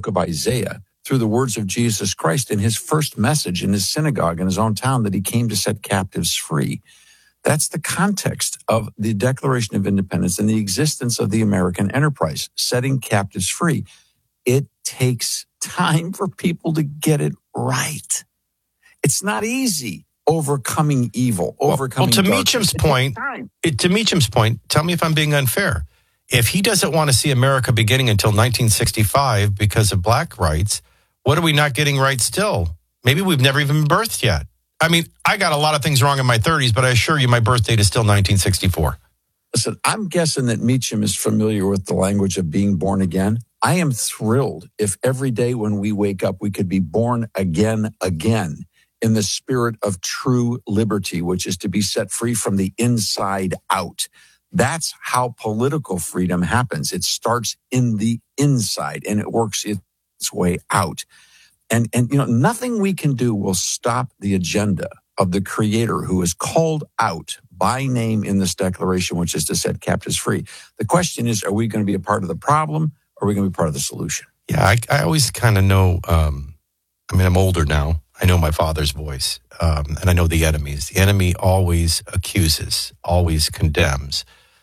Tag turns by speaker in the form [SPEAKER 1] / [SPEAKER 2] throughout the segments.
[SPEAKER 1] book of Isaiah through the words of Jesus Christ in his first message in his synagogue in his own town that he came to set captives free. That's the context of the Declaration of Independence and the existence of the American enterprise, setting captives free. It takes time for people to get it right. It's not easy overcoming evil, overcoming
[SPEAKER 2] to Meacham's point, tell me if I'm being unfair. If he doesn't want to see America beginning until 1965 because of black rights, what are we not getting right still? Maybe we've never even been birthed yet. I mean, I got a lot of things wrong in my 30s, but I assure you my birth date is still 1964.
[SPEAKER 1] Listen, I'm guessing that Meacham is familiar with the language of being born again. I am thrilled if every day when we wake up, we could be born again in the spirit of true liberty, which is to be set free from the inside out. That's how political freedom happens. It starts in the inside and it works its way out. And nothing we can do will stop the agenda of the Creator who is called out by name in this declaration, which is to set captives free. The question is, are we going to be a part of the problem or are we going to be part of the solution?
[SPEAKER 2] Yeah, I always kind of know, I'm older now. I know my father's voice, and I know the enemies. The enemy always accuses, always condemns.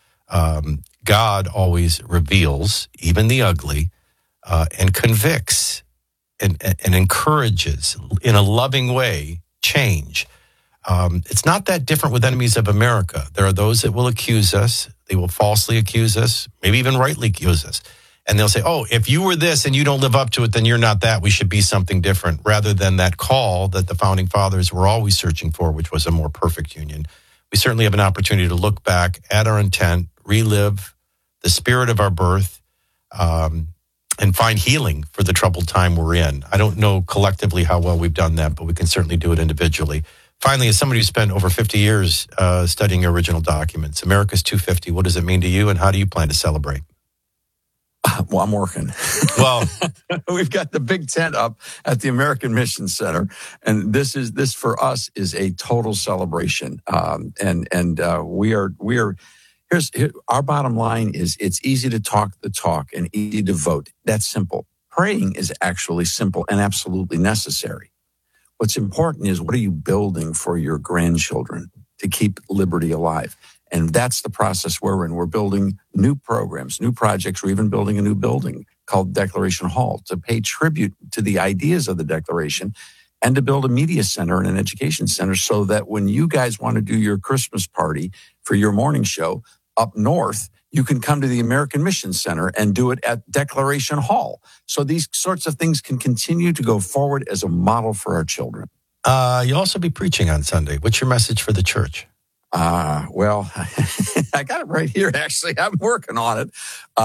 [SPEAKER 2] God always reveals, even the ugly, and convicts and encourages in a loving way change. It's not that different with enemies of America. There are those that will accuse us. They will falsely accuse us, maybe even rightly accuse us. And they'll say, oh, if you were this and you don't live up to it, then you're not that. We should be something different, rather than that call that the founding fathers were always searching for, which was a more perfect union. We certainly have an opportunity to look back at our intent, relive the spirit of our birth, and find healing for the troubled time we're in. I don't know collectively how well we've done that, but we can certainly do it individually. Finally, as somebody who spent over 50 years studying original documents, America's 250, what does it mean to you, and how do you plan to celebrate?
[SPEAKER 1] Well, I'm working. Well, we've got the big tent up at the American Mission Center, and this for us is a total celebration. We are. Here's our bottom line is it's easy to talk the talk and easy to vote. That's simple. Praying is actually simple and absolutely necessary. What's important is, what are you building for your grandchildren to keep liberty alive? And that's the process we're in. We're building new programs, new projects. We're even building a new building called Declaration Hall to pay tribute to the ideas of the Declaration and to build a media center and an education center so that when you guys want to do your Christmas party for your morning show up north, you can come to the American Mission Center and do it at Declaration Hall. So these sorts of things can continue to go forward as a model for our children.
[SPEAKER 2] You'll also be preaching on Sunday. What's your message for the church?
[SPEAKER 1] Well, I got it right here, actually. I'm working on it.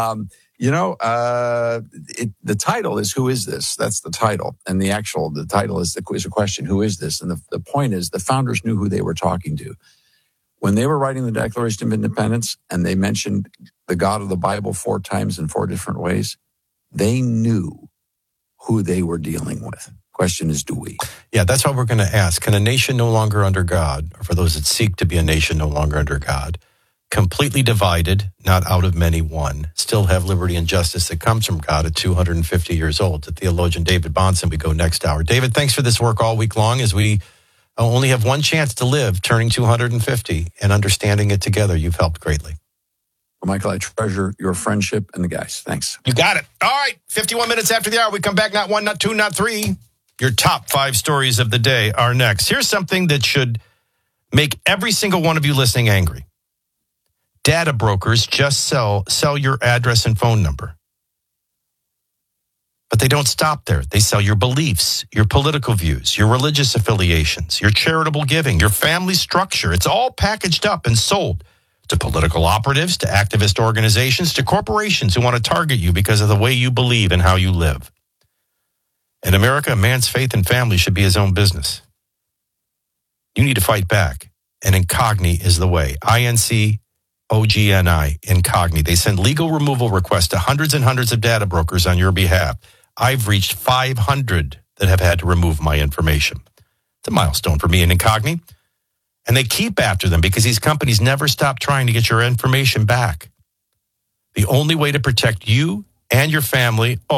[SPEAKER 1] The title is, Who is this? That's the title. And the title is a question, who is this? And the point is, the founders knew who they were talking to. When they were writing the Declaration of Independence and they mentioned the God of the Bible 4 times in 4 different ways, they knew who they were dealing with. Question is, do we?
[SPEAKER 2] Yeah, that's what we're going to ask. Can a nation no longer under God, or for those that seek to be a nation no longer under God, completely divided, not out of many one, still have liberty and justice that comes from God at 250 years old? To theologian David Bahnsen, we go next hour. David, thanks for this work all week long as we only have one chance to live, turning 250 and understanding it together. You've helped greatly.
[SPEAKER 1] Well, Michael, I treasure your friendship and the guys. Thanks.
[SPEAKER 2] You got it. All right, 51 minutes after the hour, we come back, not 1, not 2, not 3. Your top 5 stories of the day are next. Here's something that should make every single one of you listening angry. Data brokers just sell your address and phone number. But they don't stop there. They sell your beliefs, your political views, your religious affiliations, your charitable giving, your family structure. It's all packaged up and sold to political operatives, to activist organizations, to corporations who want to target you because of the way you believe and how you live. In America, a man's faith and family should be his own business. You need to fight back, and Incogni is the way. INCOGNI, Incogni. They send legal removal requests to hundreds and hundreds of data brokers on your behalf. I've reached 500 that have had to remove my information. It's a milestone for me in Incogni. And they keep after them because these companies never stop trying to get your information back. The only way to protect you and your family,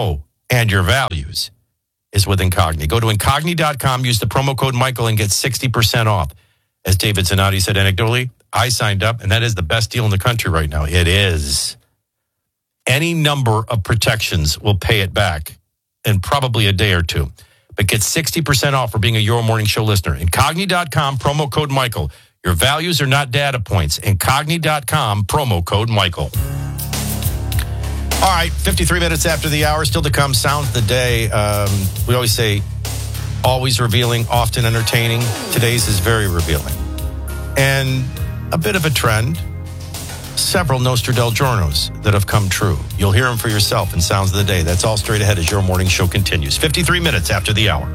[SPEAKER 2] and your values is with Incogni. Go to Incogni.com, use the promo code Michael, and get 60% off. As David Zanotti said anecdotally, I signed up, and that is the best deal in the country right now. It is. Any number of protections will pay it back in probably a day or two. But get 60% off for being a Your Morning Show listener. Incogni.com, promo code Michael. Your values are not data points. Incogni.com, promo code Michael. All right, 53 minutes after the hour. Still to come, Sounds of the Day. We always say, always revealing, often entertaining. Today's is very revealing. And a bit of a trend. Several Nostradamus that have come true. You'll hear them for yourself in Sounds of the Day. That's all straight ahead as Your Morning Show continues. 53 minutes after the hour.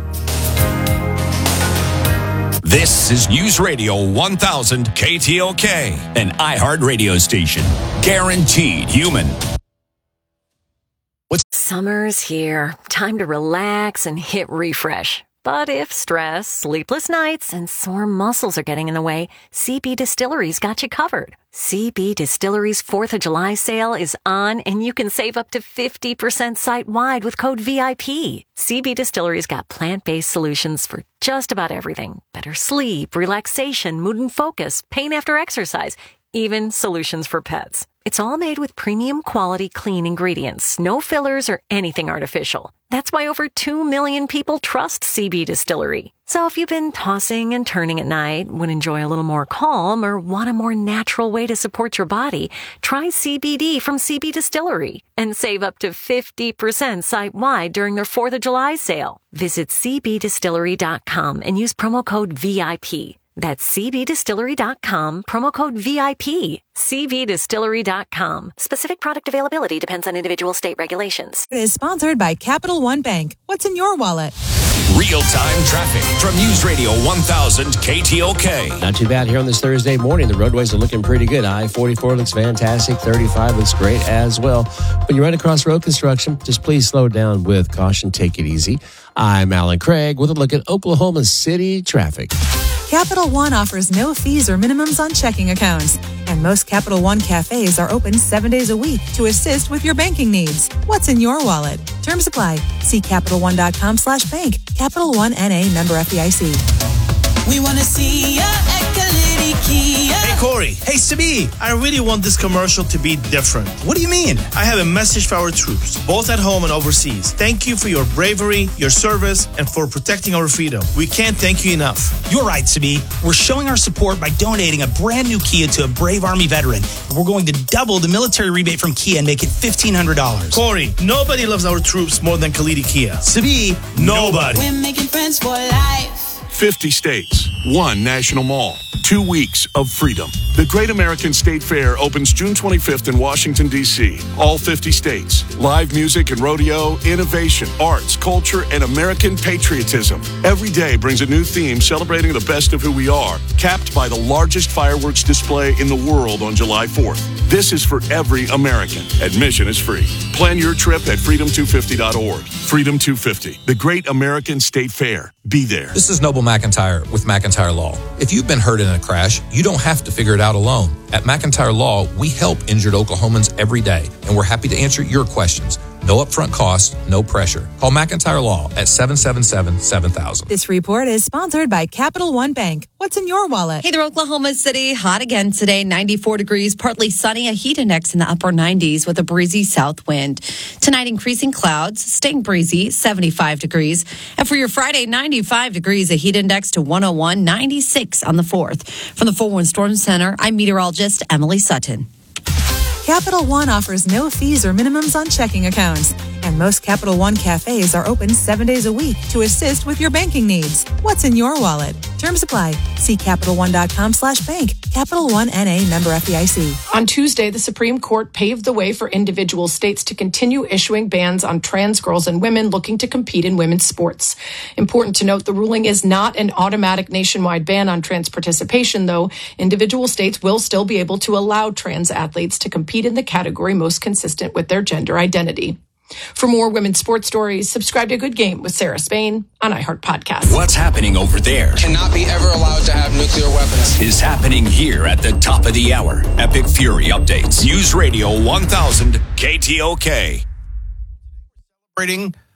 [SPEAKER 3] This is News Radio 1000 KTOK, an iHeart radio station. Guaranteed human.
[SPEAKER 4] Summer's here. Time to relax and hit refresh. But if stress, sleepless nights, and sore muscles are getting in the way, CB Distillery's got you covered. CB Distillery's 4th of July sale is on, and you can save up to 50% site-wide with code VIP. CB Distillery's got plant-based solutions for just about everything. Better sleep, relaxation, mood and focus, pain after exercise, even solutions for pets. It's all made with premium quality clean ingredients, no fillers or anything artificial. That's why over 2 million people trust CB Distillery. So if you've been tossing and turning at night, would enjoy a little more calm, or want a more natural way to support your body, try CBD from CB Distillery and save up to 50% site-wide during their 4th of July sale. Visit cbdistillery.com and use promo code VIP. That's cbdistillery.com, promo code VIP. cbdistillery.com. Specific product availability depends on individual state regulations.
[SPEAKER 5] It is sponsored by Capital One Bank. What's in your wallet?
[SPEAKER 3] Real-time traffic from News Radio 1000 KTOK.
[SPEAKER 6] Not too bad here on this Thursday morning. The roadways are looking pretty good. I-44 looks fantastic. 35 looks great as well. When you run across road construction, just please slow down with caution. Take it easy. I'm Alan Craig with a look at Oklahoma City traffic.
[SPEAKER 5] Capital One offers no fees or minimums on checking accounts. And most Capital One cafes are open 7 days a week to assist with your banking needs. What's in your wallet? Terms apply. See CapitalOne.com/bank. Capital One N.A. member FDIC.
[SPEAKER 7] We want to see ya at Kalidi Kia.
[SPEAKER 8] Hey, Corey. Hey, Sabi. I really want this commercial to be different.
[SPEAKER 9] What do you mean?
[SPEAKER 8] I have a message for our troops, both at home and overseas. Thank you for your bravery, your service, and for protecting our freedom. We can't thank you enough.
[SPEAKER 9] You're right, Sabi. We're showing our support by donating a brand new Kia to a brave Army veteran. We're going to double the military rebate from Kia and make it $1,500.
[SPEAKER 8] Corey, nobody loves our troops more than Kalidi Kia.
[SPEAKER 9] Sabi,
[SPEAKER 8] nobody.
[SPEAKER 7] We're making friends for life.
[SPEAKER 10] 50 states, 1 national mall, 2 weeks of freedom. The Great American State Fair opens June 25th in Washington, D.C. All 50 states. Live music and rodeo, innovation, arts, culture, and American patriotism. Every day brings a new theme celebrating the best of who we are, capped by the largest fireworks display in the world on July 4th. This is for every American. Admission is free. Plan your trip at freedom250.org. Freedom 250, the Great American State Fair. Be there.
[SPEAKER 11] This is Noble McIntyre with McIntyre Law. If you've been hurt in a crash, you don't have to figure it out alone. At McIntyre Law, we help injured Oklahomans every day, and we're happy to answer your questions. No upfront cost, no pressure. Call McIntyre Law at 777-7000.
[SPEAKER 5] This report is sponsored by Capital One Bank. What's in your wallet?
[SPEAKER 12] Hey there, Oklahoma City. Hot again today, 94 degrees, partly sunny, a heat index in the upper 90s with a breezy south wind. Tonight, increasing clouds, staying breezy, 75 degrees. And for your Friday, 95 degrees, a heat index to 101, 96 on the 4th. From the 4-1 Storm Center, I'm meteorologist Emily Sutton.
[SPEAKER 5] Capital One offers no fees or minimums on checking accounts. And most Capital One cafes are open 7 days a week to assist with your banking needs. What's in your wallet? Terms apply. See CapitalOne.com/bank. Capital One N.A. member FDIC.
[SPEAKER 13] On Tuesday, the Supreme Court paved the way for individual states to continue issuing bans on trans girls and women looking to compete in women's sports. Important to note, the ruling is not an automatic nationwide ban on trans participation, though. Individual states will still be able to allow trans athletes to compete in the category most consistent with their gender identity. For more women's sports stories, subscribe to Good Game with Sarah Spain on iHeart Podcast.
[SPEAKER 3] What's happening over there
[SPEAKER 14] cannot be ever allowed to have nuclear weapons.
[SPEAKER 3] Is happening here at the top of the hour. Epic Fury updates. News Radio 1000 KTOK.
[SPEAKER 2] Celebrating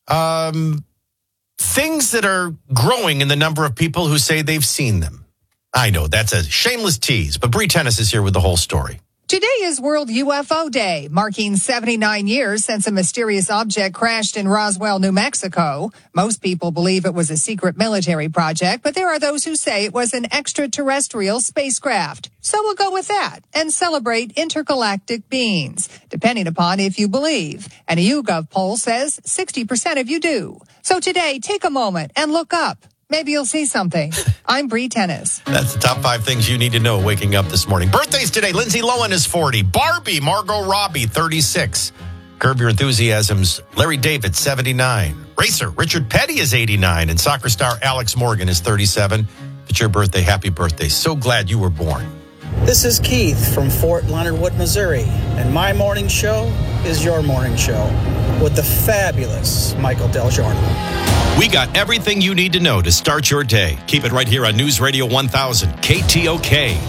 [SPEAKER 2] Things that are growing in the number of people who say they've seen them. I know that's a shameless tease, but Bree Tennis is here with the whole story.
[SPEAKER 15] Today is World UFO Day, marking 79 years since a mysterious object crashed in Roswell, New Mexico. Most people believe it was a secret military project, but there are those who say it was an extraterrestrial spacecraft. So we'll go with that and celebrate intergalactic beings, depending upon if you believe. And a YouGov poll says 60% of you do. So today, take a moment and look up. Maybe you'll see something. I'm Bree Tennis.
[SPEAKER 2] That's the top 5 things you need to know waking up this morning. Birthdays today. Lindsay Lohan is 40. Barbie, Margot Robbie, 36. Curb Your Enthusiasm's Larry David, 79. Racer, Richard Petty is 89. And soccer star Alex Morgan is 37. If it's your birthday, happy birthday. So glad you were born.
[SPEAKER 16] This is Keith from Fort Leonard Wood, Missouri. And my morning show is your morning show with the fabulous Michael Del Giorno.
[SPEAKER 2] We got everything you need to know to start your day. Keep it right here on News Radio 1000, KTOK.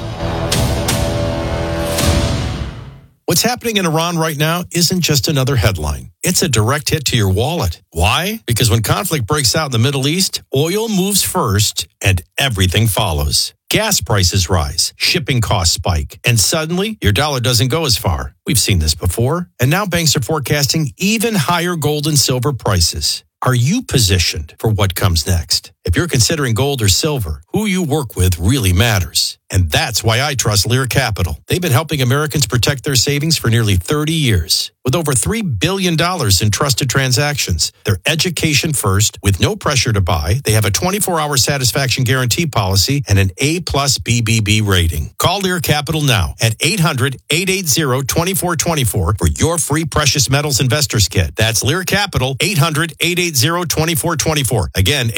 [SPEAKER 2] What's happening in Iran right now isn't just another headline. It's a direct hit to your wallet. Why? Because when conflict breaks out in the Middle East, oil moves first and everything follows. Gas prices rise, shipping costs spike, and suddenly your dollar doesn't go as far. We've seen this before, and now banks are forecasting even higher gold and silver prices. Are you positioned for what comes next? If you're considering gold or silver, who you work with really matters. And that's why I trust Lear Capital. They've been helping Americans protect their savings for nearly 30 years. With over $3 billion in trusted transactions, they're education first with no pressure to buy. They have a 24-hour satisfaction guarantee policy and an A+ BBB rating. Call Lear Capital now at 800-880-2424 for your free precious metals investors kit. That's Lear Capital, 800-880-2424. Again,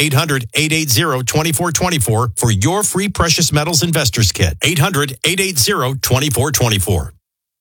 [SPEAKER 2] 800-880-2424 for your free precious metals investors kit. 800-880-2424.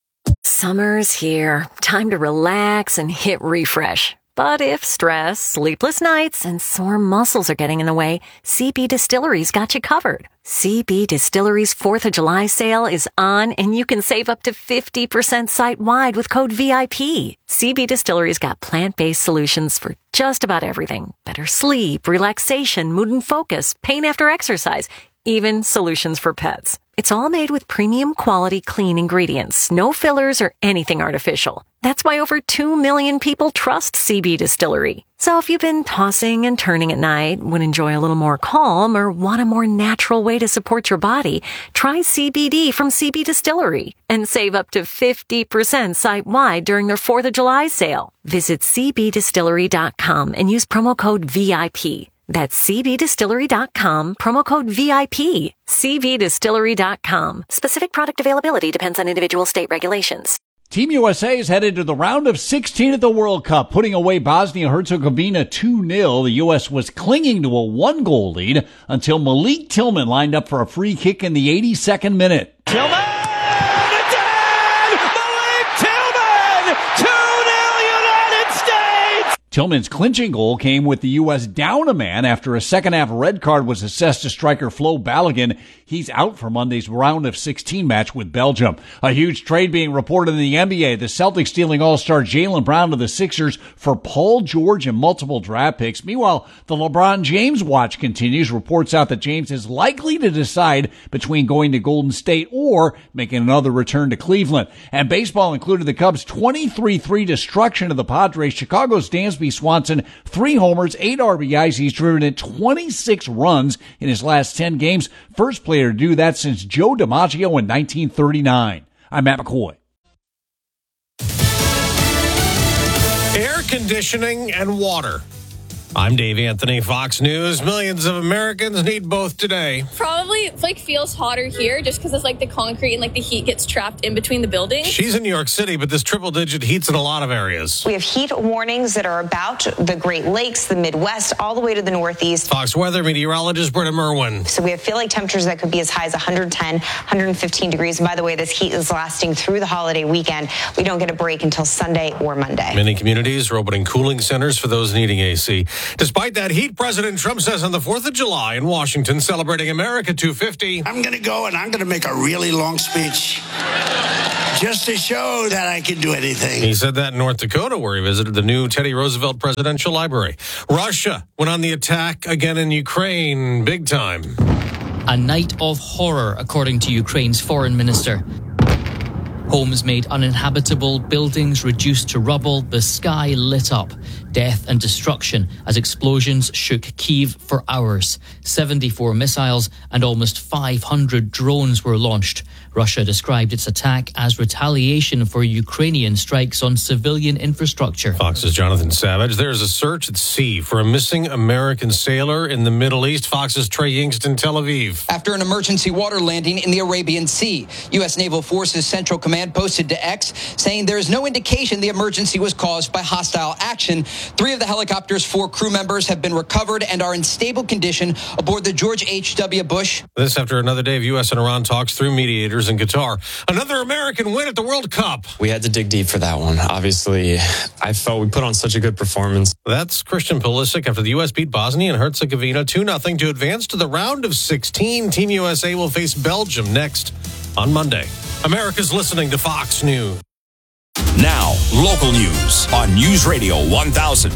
[SPEAKER 4] Summer's here. Time to relax and hit refresh. But if stress, sleepless nights, and sore muscles are getting in the way, CB Distillery's got you covered. CB Distillery's 4th of July sale is on, and you can save up to 50% site-wide with code VIP. CB Distillery's got plant-based solutions for just about everything. Better sleep, relaxation, mood and focus, pain after exercise, even solutions for pets. It's all made with premium quality clean ingredients, no fillers or anything artificial. That's why over 2 million people trust CB Distillery. So if you've been tossing and turning at night, would enjoy a little more calm, or want a more natural way to support your body, try CBD from CB Distillery and save up to 50% site-wide during their 4th of July sale. Visit cbdistillery.com and use promo code VIP. That's cbdistillery.com, promo code VIP. cbdistillery.com. Specific product availability depends on individual state regulations.
[SPEAKER 17] Team USA is headed to the round of 16 at the World Cup, putting away Bosnia-Herzegovina 2-0. The U.S. was clinging to a 1-goal lead until Malik Tillman lined up for a free kick in the 82nd minute.
[SPEAKER 18] Tillman! It's in! Malik Tillman! 2-0 United States!
[SPEAKER 17] Tillman's clinching goal came with the U.S. down a man after a second-half red card was assessed to striker Flo Balogun. He's out for Monday's round of 16 match with Belgium. A huge trade being reported in the NBA. The Celtics dealing all-star Jaylen Brown to the Sixers for Paul George and multiple draft picks. Meanwhile, the LeBron James watch continues. Reports out that James is likely to decide between going to Golden State or making another return to Cleveland. And baseball included the Cubs' 23-3 destruction of the Padres. Chicago's Dansby Swanson, 3 homers, 8 RBIs. He's driven in 26 runs in his last 10 games. First player to do that since Joe DiMaggio in 1939. I'm Matt McCoy.
[SPEAKER 19] Air conditioning and water. I'm Dave Anthony, Fox News. Millions of Americans need both today.
[SPEAKER 20] Probably feels hotter here just because it's the concrete and the heat gets trapped in between the buildings.
[SPEAKER 19] She's in New York City, but this triple-digit heat's in a lot of areas.
[SPEAKER 21] We have heat warnings that are about the Great Lakes, the Midwest, all the way to the Northeast.
[SPEAKER 19] Fox weather meteorologist Britta Merwin.
[SPEAKER 21] So we have feel-like temperatures that could be as high as 110, 115 degrees. And by the way, this heat is lasting through the holiday weekend. We don't get a break until Sunday or Monday.
[SPEAKER 19] Many communities are opening cooling centers for those needing AC. Despite that heat, President Trump says on the 4th of July in Washington, celebrating America 250.
[SPEAKER 22] I'm going to go and I'm going to make a really long speech
[SPEAKER 1] just to show that I can do anything.
[SPEAKER 19] He said that in North Dakota, where he visited the new Teddy Roosevelt Presidential Library. Russia went on the attack again in Ukraine, big time.
[SPEAKER 22] A night of horror, according to Ukraine's foreign minister. Homes made uninhabitable, buildings reduced to rubble, the sky lit up. Death and destruction as explosions shook Kyiv for hours. 74 missiles and almost 500 drones were launched. Russia described its attack as retaliation for Ukrainian strikes on civilian infrastructure.
[SPEAKER 19] Fox's Jonathan Savage. There's a search at sea for a missing American sailor in the Middle East. Fox's Trey Yingst in Tel Aviv.
[SPEAKER 23] After an emergency water landing in the Arabian Sea, U.S. Naval Forces Central Command posted to X saying there is no indication the emergency was caused by hostile action. 3 of the helicopter's 4 crew members have been recovered and are in stable condition aboard the George H.W. Bush.
[SPEAKER 19] This after another day of U.S. and Iran talks through mediators in Qatar. Another American win at the World Cup.
[SPEAKER 24] We had to dig deep for that one. Obviously, I felt we put on such a good performance.
[SPEAKER 19] That's Christian Pulisic after the U.S. beat Bosnia and Herzegovina 2-0 to advance to the round of 16. Team USA will face Belgium next on Monday. America's listening to Fox News.
[SPEAKER 3] Now, local news on News Radio 1000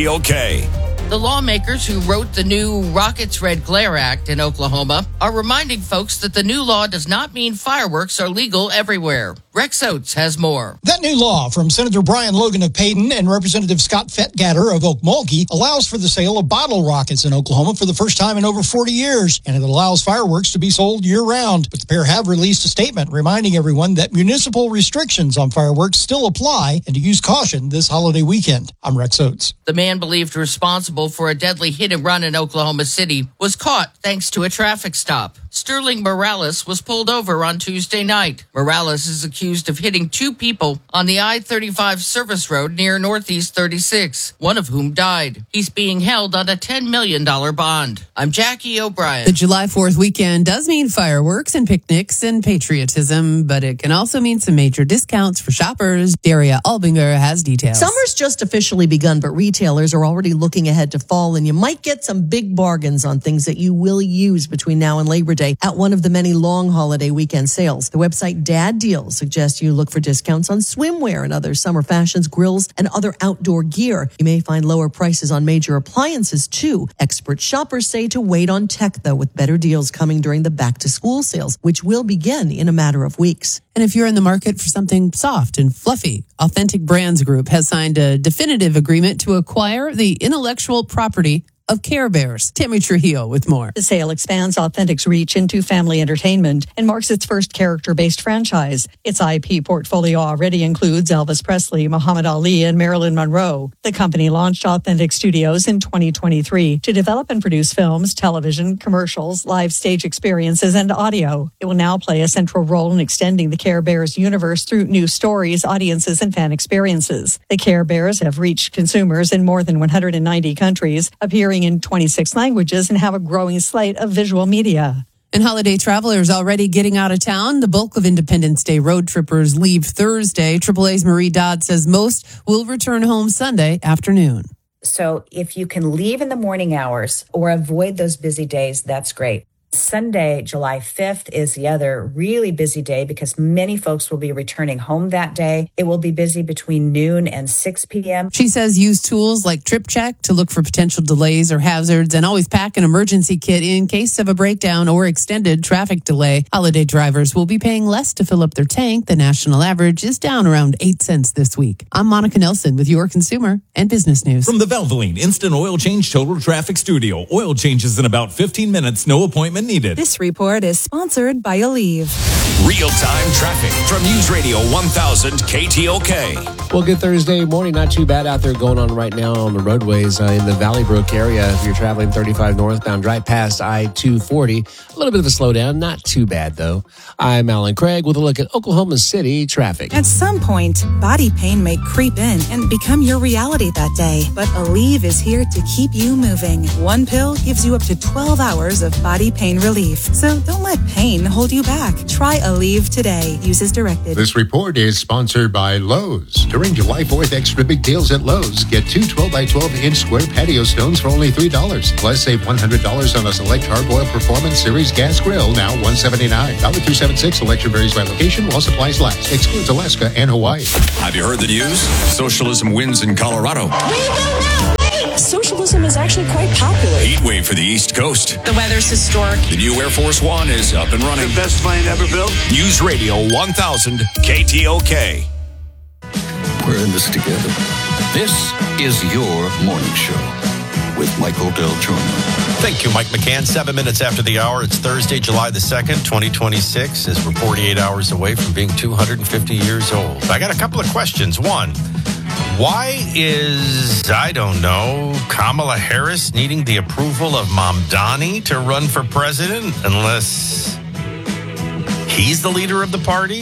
[SPEAKER 3] KTOK.
[SPEAKER 25] The lawmakers who wrote the new Rockets Red Glare Act in Oklahoma are reminding folks that the new law does not mean fireworks are legal everywhere. Rex Oates has more.
[SPEAKER 26] That new law from Senator Brian Logan of Payton and Representative Scott Fettgatter of Okmulgee allows for the sale of bottle rockets in Oklahoma for the first time in over 40 years, and it allows fireworks to be sold year-round. But the pair have released a statement reminding everyone that municipal restrictions on fireworks still apply and to use caution this holiday weekend. I'm Rex Oates.
[SPEAKER 25] The man believed responsible for a deadly hit-and-run in Oklahoma City was caught thanks to a traffic stop. Sterling Morales was pulled over on Tuesday night. Morales is accused of hitting 2 people on the I-35 service road near Northeast 36, one of whom died. He's being held on a $10 million bond. I'm Jackie O'Brien.
[SPEAKER 27] The July 4th weekend does mean fireworks and picnics and patriotism, but it can also mean some major discounts for shoppers. Daria Albinger has details.
[SPEAKER 28] Summer's just officially begun, but retailers are already looking ahead to fall, and you might get some big bargains on things that you will use between now and Labor Day at one of the many long holiday weekend sales. The website Dad Deals suggests you look for discounts on swimwear and other summer fashions, grills, and other outdoor gear. You may find lower prices on major appliances, too. Expert shoppers say to wait on tech, though, with better deals coming during the back-to-school sales, which will begin in a matter of weeks.
[SPEAKER 27] And if you're in the market for something soft and fluffy, Authentic Brands Group has signed a definitive agreement to acquire the intellectual property of Care Bears. Tammy Trujillo with more.
[SPEAKER 29] The sale expands Authentic's reach into family entertainment and marks its first character-based franchise. Its IP portfolio already includes Elvis Presley, Muhammad Ali, and Marilyn Monroe. The company launched Authentic Studios in 2023 to develop and produce films, television, commercials, live stage experiences, and audio. It will now play a central role in extending the Care Bears universe through new stories, audiences, and fan experiences. The Care Bears have reached consumers in more than 190 countries, appearing in 26 languages, and have a growing slate of visual media.
[SPEAKER 27] And holiday travelers already getting out of town. The bulk of Independence Day road trippers leave Thursday. AAA's Marie Dodd says most will return home Sunday afternoon.
[SPEAKER 30] So if you can leave in the morning hours or avoid those busy days, that's great. Sunday, July 5th is the other really busy day because many folks will be returning home that day. It will be busy between noon and 6 p.m.
[SPEAKER 27] She says use tools like TripCheck to look for potential delays or hazards, and always pack an emergency kit in case of a breakdown or extended traffic delay. Holiday drivers will be paying less to fill up their tank. The national average is down around 8 cents this week. I'm Monica Nelson with your consumer and business news.
[SPEAKER 31] From the Valvoline Instant Oil Change Total Traffic Studio. Oil changes in about 15 minutes. No appointment needed.
[SPEAKER 5] This report is sponsored by Aleve.
[SPEAKER 3] Real-time traffic from News Radio 1000 KTOK.
[SPEAKER 6] Well, good Thursday morning. Not too bad out there going on right now on the roadways in the Valley Brook area. If you're traveling 35 northbound, right past I-240. A little bit of a slowdown. Not too bad, though. I'm Alan Craig with a look at Oklahoma City traffic.
[SPEAKER 5] At some point, body pain may creep in and become your reality that day. But Aleve is here to keep you moving. One pill gives you up to 12 hours of body pain pain relief. So don't let pain hold you back. Try Aleve today. Use as directed.
[SPEAKER 2] This report is sponsored by Lowe's. During July 4th extra big deals at Lowe's, get two 12x12-inch square patio stones for only $3. Plus, save $100 on a select Hard-Boil Performance Series gas grill, now $179. Valid through 7/6. Selection varies by location while supplies last. Excludes Alaska and Hawaii.
[SPEAKER 3] Have you heard the news? Socialism wins in Colorado.
[SPEAKER 7] Socialism is actually quite popular.
[SPEAKER 3] Heat wave for the East Coast.
[SPEAKER 7] The weather's historic.
[SPEAKER 3] The new Air Force One is up and running.
[SPEAKER 1] The best plane ever built.
[SPEAKER 3] News Radio 1000 KTOK.
[SPEAKER 8] We're in this together. This is your morning show with Michael Del Giorno.
[SPEAKER 9] Thank you, Mike McCann. 7 minutes after the hour. It's Thursday, July the 2nd, 2026, as we're 48 hours away from being 250 years old. I got a couple of questions. One, why is, I don't know, Kamala Harris needing the approval of Mamdani to run for president unless he's the leader of the party?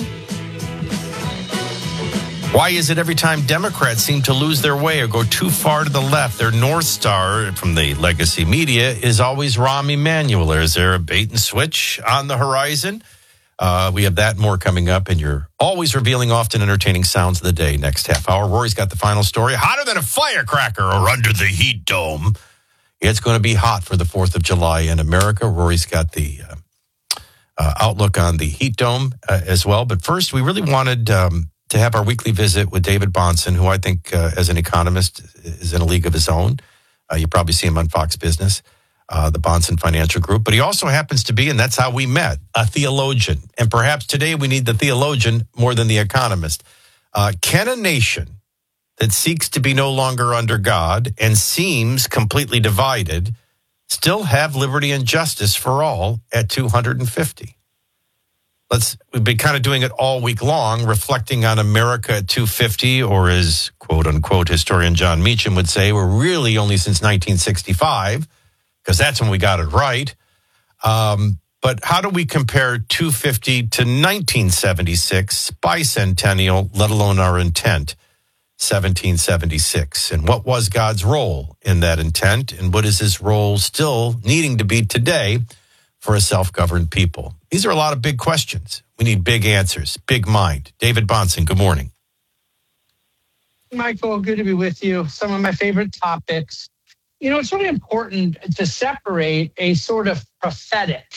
[SPEAKER 9] Why is it every time Democrats seem to lose their way or go too far to the left, their North Star from the legacy media is always Rahm Emanuel? Is there a bait and switch on the horizon? We have that and more coming up, and you're always revealing often entertaining sounds of the day next half hour. Rory's got the final story. Hotter than a firecracker or under the heat dome. It's going to be hot for the 4th of July in America. Rory's got the outlook on the heat dome as well. But first, we really wanted to have our weekly visit with David Bahnsen, who I think as an economist is in a league of his own. You probably see him on Fox Business, the Bahnsen Financial Group. But he also happens to be, and that's how we met, a theologian. And perhaps today we need the theologian more than the economist. Can a nation that seeks to be no longer under God and seems completely divided still have liberty and justice for all at 250? We've been kind of doing it all week long, reflecting on America at 250, or as quote-unquote historian John Meacham would say, we're really only since 1965, because that's when we got it right. But how do we compare 250 to 1976 bicentennial, let alone our intent, 1776? And what was God's role in that intent? And what is his role still needing to be today for a self-governed people? These are a lot of big questions. We need big answers, big mind. David Bahnsen, good morning.
[SPEAKER 10] Michael, good to be with you. Some of my favorite topics. You know, it's really important to separate a sort of prophetic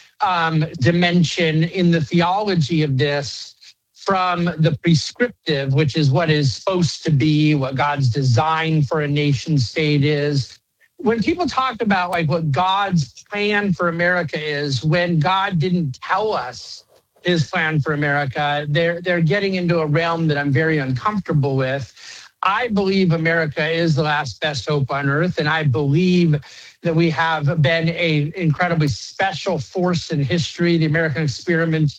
[SPEAKER 10] dimension in the theology of this from the prescriptive, which is what is supposed to be, what God's design for a nation state is. When people talk about like what God's plan for America is, when God didn't tell us his plan for America, they're getting into a realm that I'm very uncomfortable with. I believe America is the last best hope on earth, and I believe that we have been an incredibly special force in history, the American experiment,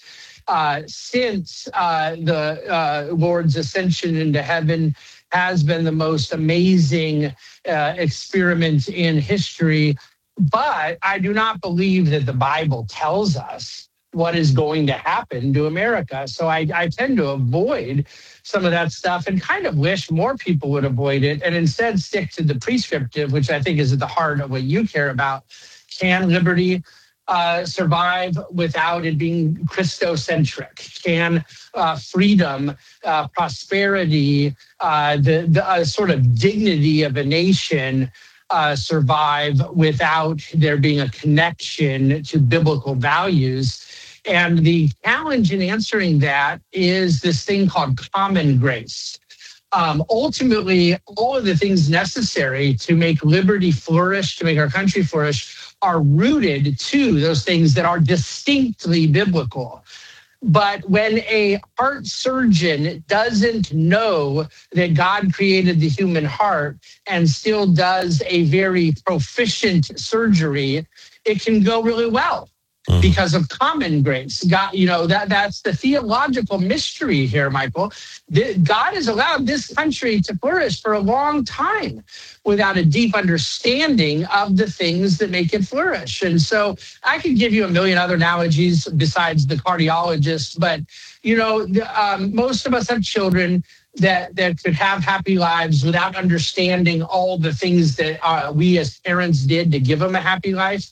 [SPEAKER 10] since the Lord's ascension into heaven has been the most amazing experiment in history. But I do not believe that the Bible tells us what is going to happen to America. So I tend to avoid some of that stuff and kind of wish more people would avoid it and instead stick to the prescriptive, which I think is at the heart of what you care about. Can liberty survive without it being Christocentric? Can freedom, prosperity, the sort of dignity of a nation survive without there being a connection to biblical values? And the challenge in answering that is this thing called common grace. Ultimately, all of the things necessary to make liberty flourish, to make our country flourish, are rooted to those things that are distinctly biblical. But when a heart surgeon doesn't know that God created the human heart and still does a very proficient surgery, it can go really well because of common grace. God, you know, that's the theological mystery here, Michael. God has allowed this country to flourish for a long time without a deep understanding of the things that make it flourish. And so I could give you a million other analogies besides the cardiologist, but, you know, most of us have children that could have happy lives without understanding all the things that we as parents did to give them a happy life.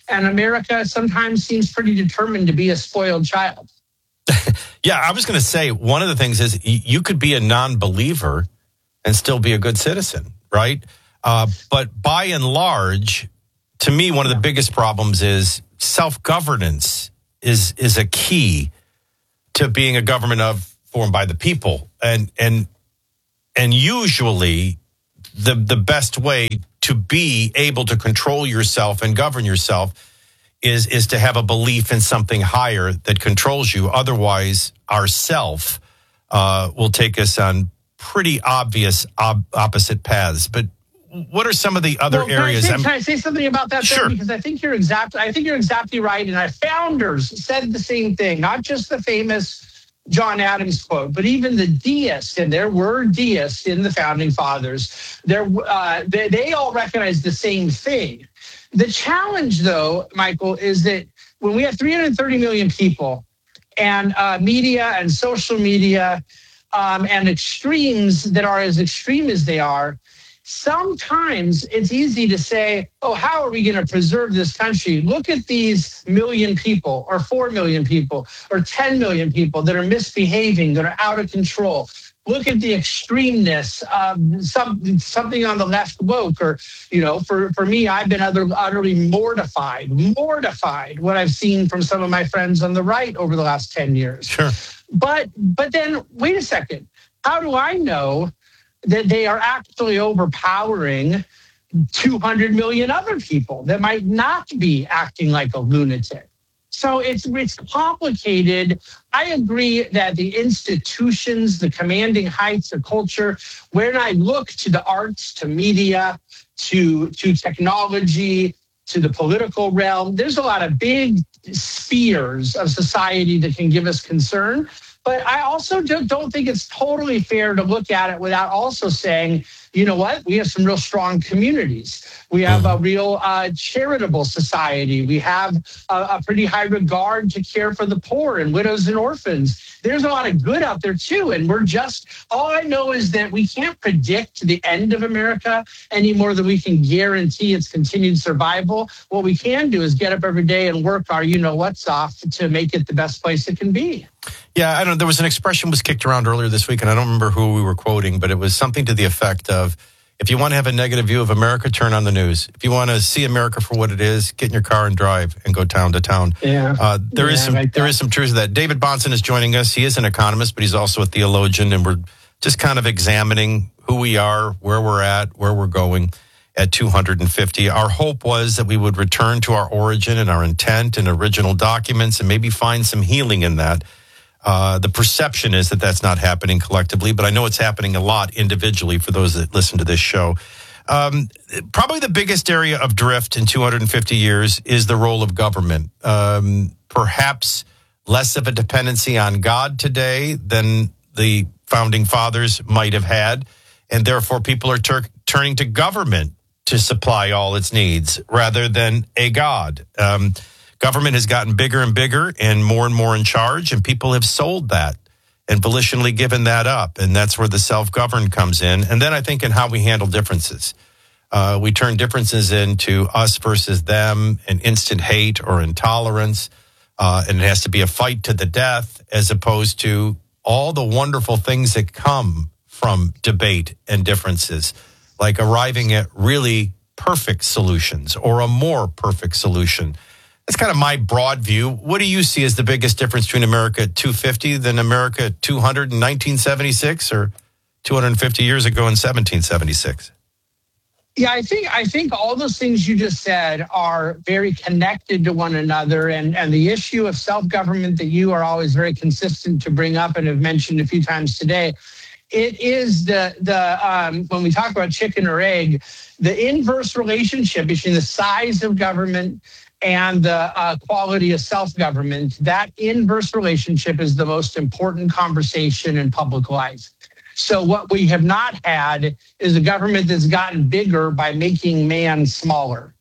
[SPEAKER 10] And America sometimes seems pretty determined to be a spoiled child.
[SPEAKER 9] Yeah, I was going to say, one of the things is you could be a non-believer and still be a good citizen, right? But by and large, to me, one of the biggest problems is self-governance is a key to being a government formed by the people. And usually the best way to be able to control yourself and govern yourself is to have a belief in something higher that controls you. Otherwise, our self will take us on pretty obvious opposite paths. But what are some of the other areas?
[SPEAKER 10] Can I say something about that?
[SPEAKER 9] Sure.
[SPEAKER 10] Because I think you're exactly right. And our founders said the same thing, not just the famous John Adams quote, but even the deists, and there were deists in the founding fathers. They all recognized the same thing. The challenge, though, Michael, is that when we have 330 million people and media and social media and extremes that are as extreme as they are, sometimes it's easy to say, oh, how are we going to preserve this country? Look at these million people or 4 million people or 10 million people that are misbehaving, that are out of control. Look at the extremeness of something on the left woke, or, for me, I've been utterly mortified what I've seen from some of my friends on the right over the last 10 years.
[SPEAKER 9] Sure.
[SPEAKER 10] But then, wait a second. How do I know that they are actually overpowering 200 million other people that might not be acting like a lunatic? So it's complicated. I agree that the institutions, the commanding heights of culture, when I look to the arts, to media, to technology, to the political realm, there's a lot of big spheres of society that can give us concern. But I also don't think it's totally fair to look at it without also saying, you know what? We have some real strong communities. We have a real charitable society. We have a pretty high regard to care for the poor and widows and orphans. There's a lot of good out there too. And all I know is that we can't predict the end of America any more than we can guarantee its continued survival. What we can do is get up every day and work our you-know-what's off to make it the best place it can be.
[SPEAKER 9] Yeah, I don't know. There was an expression was kicked around earlier this week, and I don't remember who we were quoting, but it was something to the effect of, if you want to have a negative view of America, turn on the news. If you want to see America for what it is, get in your car and drive and go town to town.
[SPEAKER 10] Yeah.
[SPEAKER 9] There is some truth to that. David Bahnsen is joining us. He is an economist, but he's also a theologian, and we're just kind of examining who we are, where we're at, where we're going at 250. Our hope was that we would return to our origin and our intent and original documents and maybe find some healing in that. The perception is that that's not happening collectively, but I know it's happening a lot individually for those that listen to this show. Probably the biggest area of drift in 250 years is the role of government. Perhaps less of a dependency on God today than the founding fathers might have had, and therefore people are turning to government to supply all its needs rather than a God. Government has gotten bigger and bigger and more in charge, and people have sold that and volitionally given that up. And that's where the self-govern comes in. And then I think in how we handle differences. We turn differences into us versus them and instant hate or intolerance. And it has to be a fight to the death as opposed to all the wonderful things that come from debate and differences, like arriving at really perfect solutions or a more perfect solution. That's kind of my broad view. What do you see as the biggest difference between America at 250 than America at 200 in 1976 or 250 years ago in 1776?
[SPEAKER 10] Yeah, I think all those things you just said are very connected to one another. And the issue of self-government that you are always very consistent to bring up and have mentioned a few times today, it is the when we talk about chicken or egg, the inverse relationship between the size of government and the quality of self-government. That inverse relationship is the most important conversation in public life. So what we have not had is a government that's gotten bigger by making man smaller.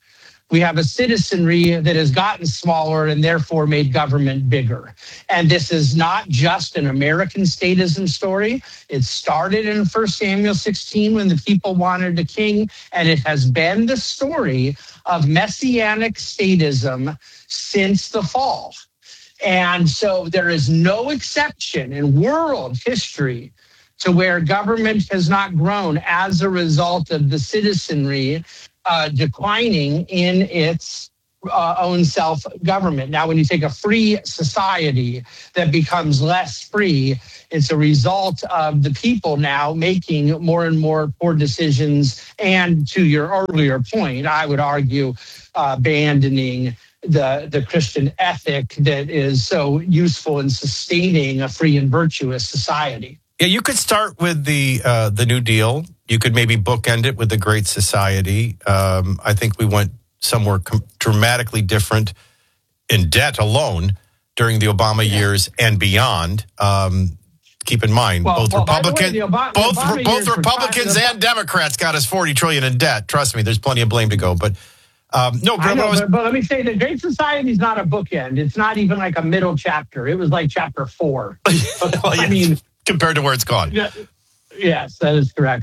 [SPEAKER 10] We have a citizenry that has gotten smaller and therefore made government bigger. And this is not just an American statism story. It started in 1 Samuel 16 when the people wanted a king, and it has been the story of messianic statism since the fall. And so there is no exception in world history to where government has not grown as a result of the citizenry declining in its own self-government. Now, when you take a free society that becomes less free, it's a result of the people now making more and more poor decisions. And to your earlier point, I would argue abandoning the Christian ethic that is so useful in sustaining a free and virtuous society.
[SPEAKER 9] Yeah, you could start with the New Deal. You could maybe bookend it with the Great Society. I think we went somewhere dramatically different in debt alone during the Obama years and beyond. Keep in mind, both Republicans and Democrats got us $40 trillion in debt. Trust me, there's plenty of blame to go. But but
[SPEAKER 10] let me say the Great Society is not a bookend. It's not even like a middle chapter. It was like chapter 4.
[SPEAKER 9] I mean, compared to where it's gone.
[SPEAKER 10] Yes, that is correct.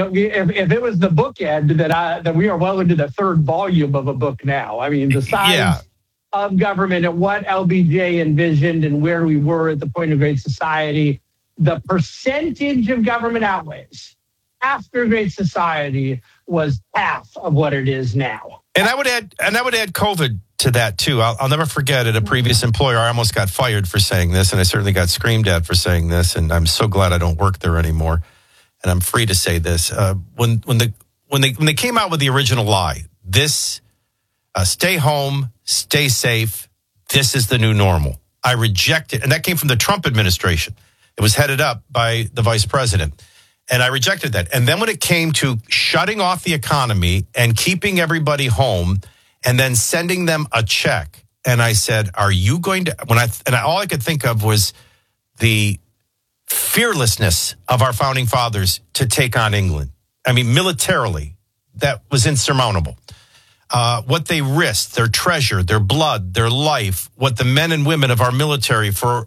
[SPEAKER 10] If it was the bookend, that we are well into the third volume of a book now. I mean, the size of government and what LBJ envisioned and where we were at the point of Great Society, the percentage of government outlays after Great Society was half of what it is now.
[SPEAKER 9] And I would add COVID to that too. I'll never forget at a previous employer, I almost got fired for saying this, and I certainly got screamed at for saying this. And I'm so glad I don't work there anymore, and I'm free to say this. When they came out with the original lie, this stay home, stay safe, this is the new normal. I reject it, and that came from the Trump administration. It was headed up by the vice president. And I rejected that. And then when it came to shutting off the economy and keeping everybody home and then sending them a check, and I said, are you going to, all I could think of was the fearlessness of our founding fathers to take on England. I mean, militarily, that was insurmountable. What they risked, their treasure, their blood, their life, what the men and women of our military for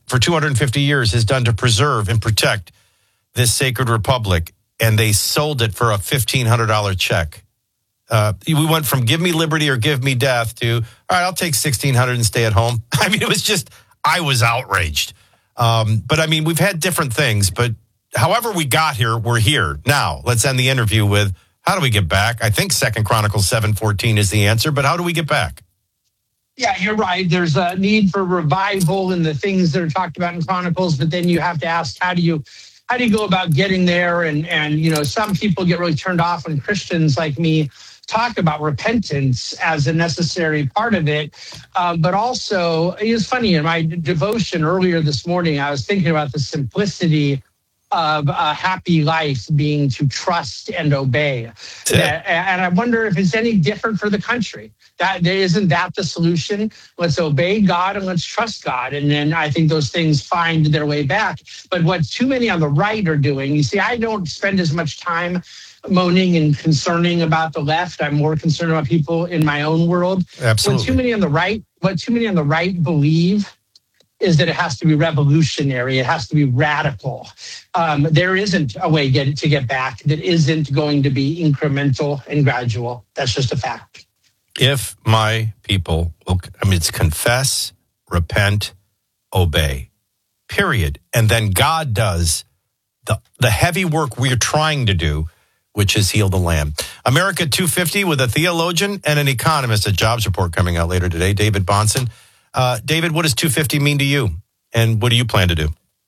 [SPEAKER 9] 250 years has done to preserve and protect this sacred republic, and they sold it for a $1,500 check. We went from give me liberty or give me death to, all right, I'll take $1,600 and stay at home. I mean, it was just, I was outraged. But I mean, we've had different things, but however we got here, we're here. Now, let's end the interview with, how do we get back? I think 2 Chronicles 7:14 is the answer, but how do we get back?
[SPEAKER 10] Yeah, you're right. There's a need for revival in the things that are talked about in Chronicles, but then you have to ask, how do you go about getting there? And you know, some people get really turned off when Christians like me talk about repentance as a necessary part of it. But also, it's funny, in my devotion earlier this morning, I was thinking about the simplicity of a happy life being to trust and obey. And I wonder if it's any different for the country. Isn't that the solution? Let's obey God and let's trust God. And then I think those things find their way back. But what too many on the right are doing, you see, I don't spend as much time moaning and concerning about the left. I'm more concerned about people in my own world.
[SPEAKER 9] Absolutely.
[SPEAKER 10] What too many on the right believe is that it has to be revolutionary. It has to be radical. There isn't a way to get back that isn't going to be incremental and gradual. That's just a fact.
[SPEAKER 9] If my people will, it's confess, repent, obey, period. And then God does the heavy work we're trying to do, which is heal the land. America 250 with a theologian and an economist. A jobs report coming out later today, David Bahnsen. David, what does 250 mean to you? And what do you plan to do?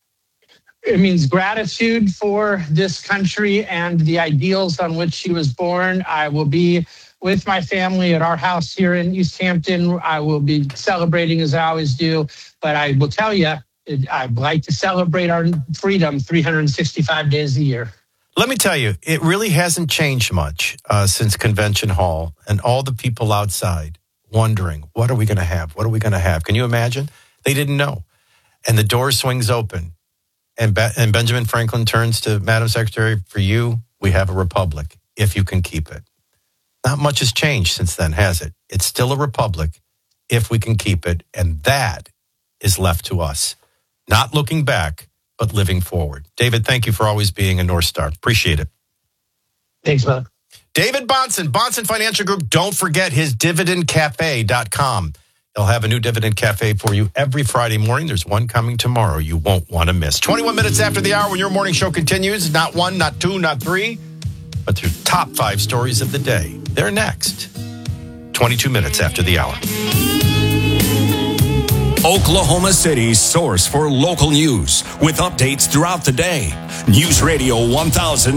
[SPEAKER 10] It means gratitude for this country and the ideals on which she was born. I will be with my family at our house here in East Hampton. I will be celebrating as I always do. But I will tell you, I'd like to celebrate our freedom 365 days a year.
[SPEAKER 9] Let me tell you, it really hasn't changed much since Convention Hall and all the people outside wondering, what are we going to have? What are we going to have? Can you imagine? They didn't know. And the door swings open. And Benjamin Franklin turns to Madam Secretary, for you, we have a republic, if you can keep it. Not much has changed since then, has it? It's still a republic if we can keep it, and that is left to us. Not looking back, but living forward. David, thank you for always being a North Star. Appreciate it.
[SPEAKER 10] Thanks, man.
[SPEAKER 9] David Bahnsen, Bahnsen Financial Group. Don't forget his dividendcafe.com. He'll have a new Dividend Cafe for you every Friday morning. There's one coming tomorrow you won't want to miss. 21 minutes after the hour when your morning show continues. Not one, not two, not three, but the top 5 stories of the day. They're next. 22 minutes after the hour.
[SPEAKER 3] Oklahoma City's source for local news with updates throughout the day. News Radio 1000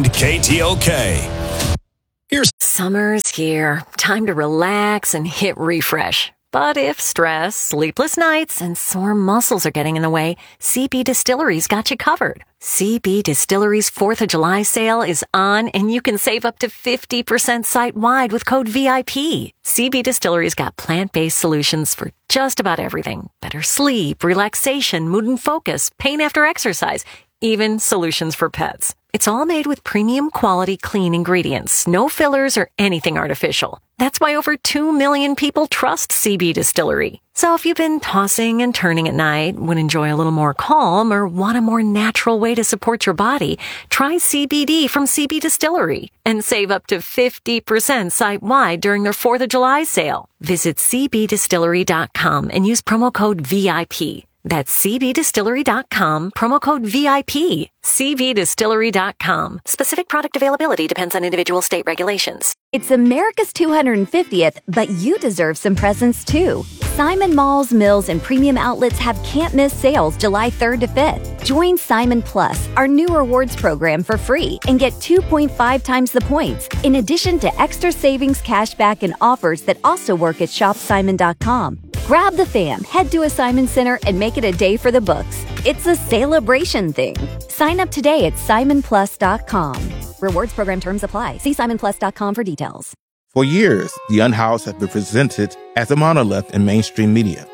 [SPEAKER 3] KTOK.
[SPEAKER 4] Summer's here. Time to relax and hit refresh. But if stress, sleepless nights, and sore muscles are getting in the way, CB Distillery's got you covered. CB Distillery's 4th of July sale is on, and you can save up to 50% site-wide with code VIP. CB Distillery's got plant-based solutions for just about everything. Better sleep, relaxation, mood and focus, pain after exercise, even solutions for pets. It's all made with premium quality clean ingredients, no fillers or anything artificial. That's why over 2 million people trust CB Distillery. So if you've been tossing and turning at night, would enjoy a little more calm, or want a more natural way to support your body, try CBD from CB Distillery and save up to 50% site-wide during their 4th of July sale. Visit cbdistillery.com and use promo code VIP. That's cbdistillery.com, promo code VIP. cbdistillery.com. Specific product availability depends on individual state regulations.
[SPEAKER 11] It's America's 250th, but you deserve some presents too. Simon Malls, Mills, and premium outlets have can't-miss sales July 3rd to 5th. Join Simon Plus, our new rewards program, for free and get 2.5 times the points, in addition to extra savings, cashback, and offers that also work at shopsimon.com. Grab the fam, head to a Simon Center, and make it a day for the books. It's a celebration thing. Sign up today at simonplus.com. Rewards program terms apply. See simonplus.com for details.
[SPEAKER 12] For years, the Unhoused have been presented as a monolith in mainstream media.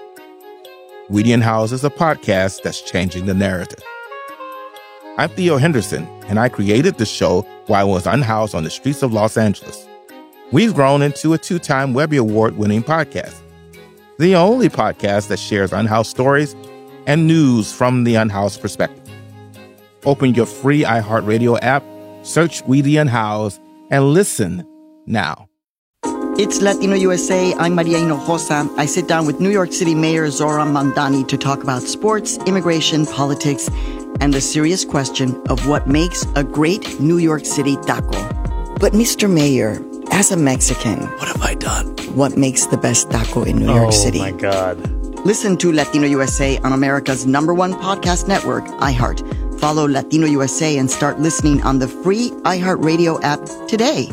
[SPEAKER 12] We the Unhoused is a podcast that's changing the narrative. I'm Theo Henderson, and I created the show while I was unhoused on the streets of Los Angeles. We've grown into a 2-time Webby Award-winning podcast. The only podcast that shares unhoused stories and news from the unhoused perspective. Open your free iHeartRadio app, search We the Unhoused, and listen now.
[SPEAKER 13] It's Latino USA. I'm Maria Hinojosa. I sit down with New York City Mayor Zohran Mamdani to talk about sports, immigration, politics, and the serious question of what makes a great New York City taco. But Mr. Mayor, as a Mexican, what have I done? What makes the best taco in New York City? Oh, my God. Listen to Latino USA on America's #1 podcast network, iHeart. Follow Latino USA and start listening on the free iHeartRadio app today.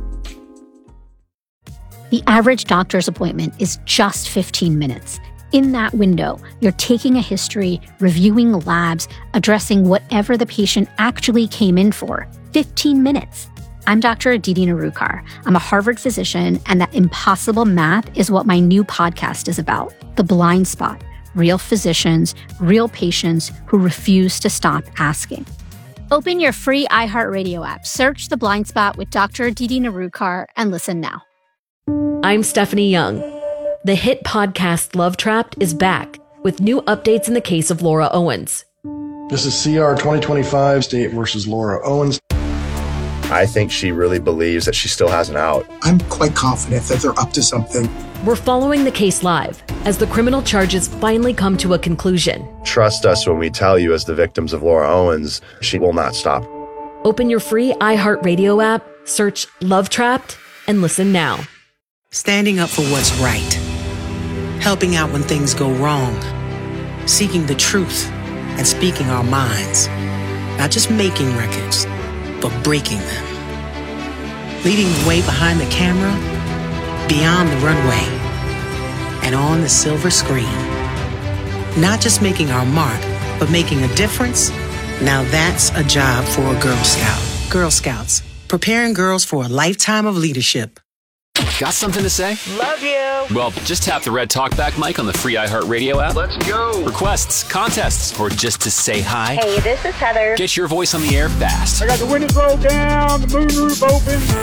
[SPEAKER 14] The average doctor's appointment is just 15 minutes. In that window, you're taking a history, reviewing labs, addressing whatever the patient actually came in for. 15 minutes. I'm Dr. Aditi Narukar. I'm a Harvard physician, and that impossible math is what my new podcast is about. The Blind Spot. Real physicians, real patients who refuse to stop asking. Open your free iHeartRadio app, search The Blind Spot with Dr. Aditi Narukar, and listen now.
[SPEAKER 15] I'm Stephanie Young. The hit podcast Love Trapped is back with new updates in the case of Laura Owens.
[SPEAKER 16] This is CR 2025, State versus Laura Owens.
[SPEAKER 17] I think she really believes that she still has an out.
[SPEAKER 18] I'm quite confident that they're up to something.
[SPEAKER 15] We're following the case live as the criminal charges finally come to a conclusion.
[SPEAKER 17] Trust us when we tell you, as the victims of Laura Owens, she will not stop.
[SPEAKER 15] Open your free iHeartRadio app, search Love Trapped, and listen now.
[SPEAKER 20] Standing up for what's right. Helping out when things go wrong. Seeking the truth and speaking our minds. Not just making records, but breaking them. Leading the way behind the camera, beyond the runway, and on the silver screen. Not just making our mark, but making a difference. Now that's a job for a Girl Scout. Girl Scouts, preparing girls for a lifetime of leadership.
[SPEAKER 21] Got something to say?
[SPEAKER 32] Love you.
[SPEAKER 21] Well, just tap the red talkback mic on the free iHeartRadio app.
[SPEAKER 32] Let's go.
[SPEAKER 21] Requests, contests, or just to say hi.
[SPEAKER 32] Hey, this is Heather.
[SPEAKER 21] Get your voice on the air fast.
[SPEAKER 32] I got the windows rolled down, the moonroof open.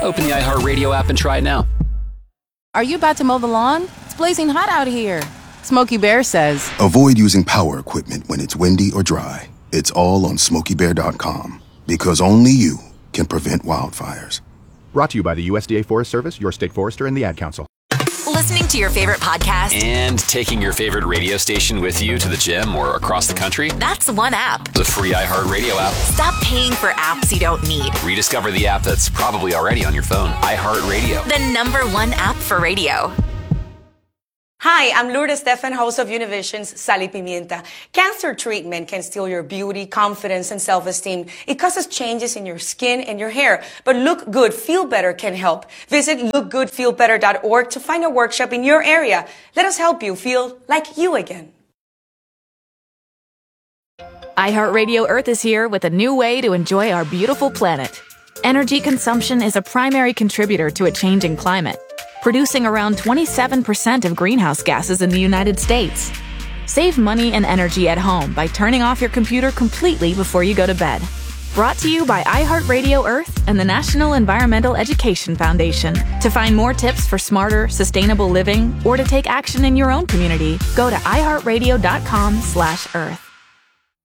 [SPEAKER 21] Open the iHeartRadio app and try it now.
[SPEAKER 19] Are you about to mow the lawn? It's blazing hot out here. Smokey Bear says,
[SPEAKER 22] avoid using power equipment when it's windy or dry. It's all on SmokeyBear.com, because only you can prevent wildfires.
[SPEAKER 23] Brought to you by the USDA Forest Service, your state forester, and the Ad Council.
[SPEAKER 24] Listening to your favorite podcast
[SPEAKER 21] and taking your favorite radio station with you to the gym or across the country?
[SPEAKER 24] That's one app.
[SPEAKER 21] The free iHeartRadio app.
[SPEAKER 24] Stop paying for apps you don't need.
[SPEAKER 21] Rediscover the app that's probably already on your phone. iHeartRadio.
[SPEAKER 24] The #1 app for radio.
[SPEAKER 25] Hi, I'm Lourdes Stefan, host of Univision's Sal y Pimienta. Cancer treatment can steal your beauty, confidence, and self-esteem. It causes changes in your skin and your hair. But Look Good, Feel Better can help. Visit lookgoodfeelbetter.org to find a workshop in your area. Let us help you feel like you again.
[SPEAKER 26] iHeartRadio Earth is here with a new way to enjoy our beautiful planet. Energy consumption is a primary contributor to a changing climate, producing around 27% of greenhouse gases in the United States. Save money and energy at home by turning off your computer completely before you go to bed. Brought to you by iHeartRadio Earth and the National Environmental Education Foundation. To find more tips for smarter, sustainable living or to take action in your own community, go to iHeartRadio.com/Earth.